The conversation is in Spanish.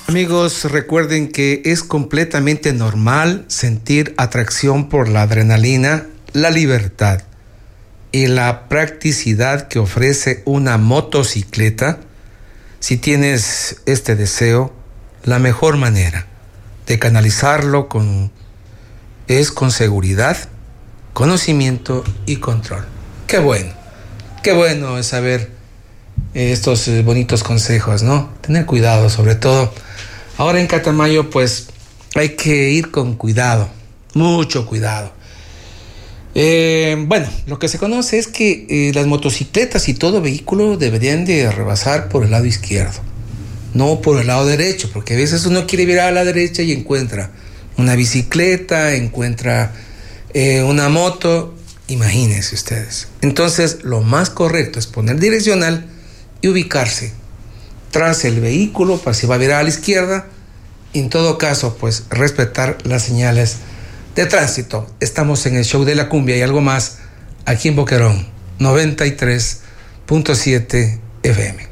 Amigos, recuerden que es completamente normal sentir atracción por la adrenalina, la libertad y la practicidad que ofrece una motocicleta. Si tienes este deseo, la mejor manera de canalizarlo es con seguridad, conocimiento y control. Qué bueno es saber estos bonitos consejos, ¿no? Tener cuidado, sobre todo. Ahora en Catamayo, pues, hay que ir con cuidado, mucho cuidado. Bueno, lo que se conoce es que las motocicletas y todo vehículo deberían de rebasar por el lado izquierdo, no por el lado derecho, porque a veces uno quiere virar a la derecha y encuentra una bicicleta, encuentra una moto, imagínense ustedes. Entonces, lo más correcto es poner direccional y ubicarse tras el vehículo para si va a virar a la izquierda. En todo caso, pues respetar las señales de tránsito. Estamos en el show de la cumbia y algo más aquí en Boquerón 93.7 FM.